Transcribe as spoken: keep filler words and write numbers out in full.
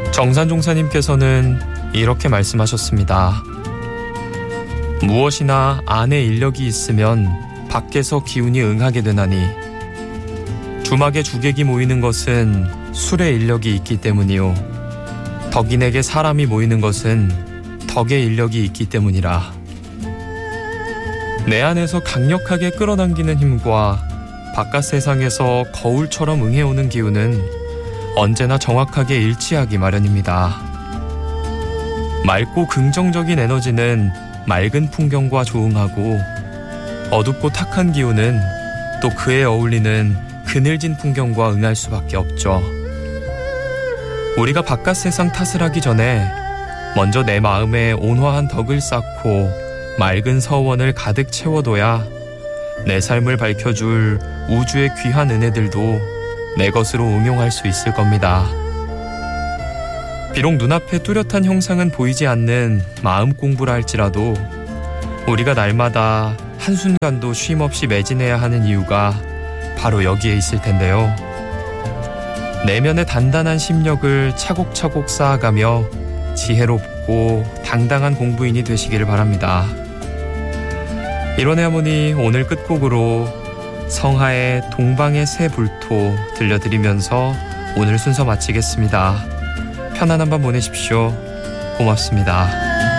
정산종사님께서는 이렇게 말씀하셨습니다. 무엇이나 안에 인력이 있으면 밖에서 기운이 응하게 되나니 주막에 주객이 모이는 것은 술의 인력이 있기 때문이요 덕인에게 사람이 모이는 것은 덕의 인력이 있기 때문이라. 내 안에서 강력하게 끌어당기는 힘과 바깥 세상에서 거울처럼 응해오는 기운은 언제나 정확하게 일치하기 마련입니다. 맑고 긍정적인 에너지는 맑은 풍경과 조응하고 어둡고 탁한 기운은 또 그에 어울리는 그늘진 풍경과 응할 수밖에 없죠. 우리가 바깥 세상 탓을 하기 전에 먼저 내 마음에 온화한 덕을 쌓고 맑은 서원을 가득 채워둬야 내 삶을 밝혀줄 우주의 귀한 은혜들도 내 것으로 응용할 수 있을 겁니다. 비록 눈앞에 뚜렷한 형상은 보이지 않는 마음 공부라 할지라도 우리가 날마다 한순간도 쉼없이 매진해야 하는 이유가 바로 여기에 있을 텐데요. 내면의 단단한 심력을 차곡차곡 쌓아가며 지혜롭고 당당한 공부인이 되시기를 바랍니다. 일원의 하모니 오늘 끝곡으로 성하의 동방의 새 불토 들려드리면서 오늘 순서 마치겠습니다. 편안한 밤 보내십시오. 고맙습니다.